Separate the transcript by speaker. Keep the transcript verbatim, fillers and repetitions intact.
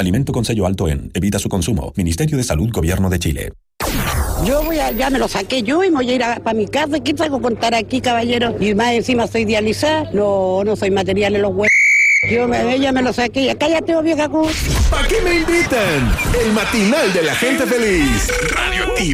Speaker 1: Alimento con sello alto en. Evita su consumo. Ministerio de Salud, Gobierno de Chile.
Speaker 2: Yo voy a, ya me lo saqué yo y me voy a ir para mi casa. ¿Qué tengo que contar aquí, caballero? Y más encima soy dializada. No, no soy material en los huevos. Yo me, ella me lo saqué. Cállate, vieja.
Speaker 3: ¿Para qué me invitan? El matinal de la gente feliz. Radio